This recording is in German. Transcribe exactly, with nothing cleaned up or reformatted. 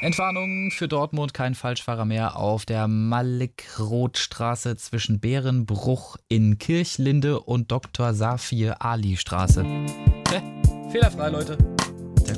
Entwarnung für Dortmund, kein Falschfahrer mehr auf der Malik-Roth-Straße zwischen Bärenbruch in Kirchlinde und Doktor Safir Ali Straße. Hä? Fehlerfrei, Leute.